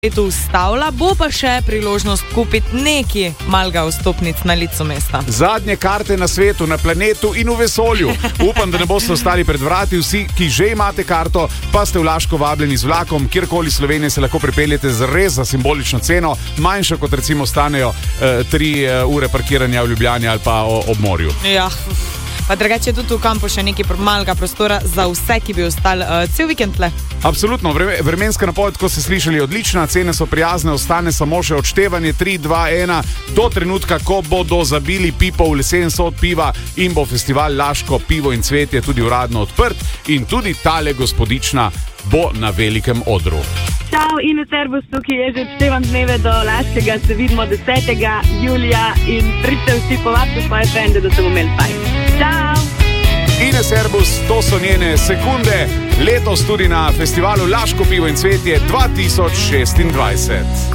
tu ustavila, bo pa še priložnost kupiti neki malga vstopnic na licu mesta. Zadnje karte na svetu, na planetu in v vesolju. Upam, da ne boste ostali pred vrati. Vsi, ki že imate karto, pa ste v Laško vabljeni z vlakom. Kjerkoli Slovenije se lahko pripeljete za simbolično ceno, manjša kot recimo stanejo 3 ure parkiranja v Ljubljani ali pa ob morju. Ja, pa drugače je tudi v kampu še nekaj malega prostora za vse, ki bi ostali cel vikend tle. Absolutno, vremenska napoved, ko ste slišali, odlična, cene so prijazne, ostane samo še odštevanje 3, 2, 1 do trenutka, ko bodo zabili pipo v lesen sod piva in bo festival Laško pivo in cvetje tudi uradno odprt in tudi tale gospodična bo na velikem odru. Čau, Ines Erbus, tukaj je že odštevam dneve do Laškega, se vidimo 10. julija in pridite vsi povabiti svoje frende, da se bomo imeli fajn. Čau! Ines Erbus, to so njene sekunde, letos tudi na festivalu Laško pivo in cvetje 2026.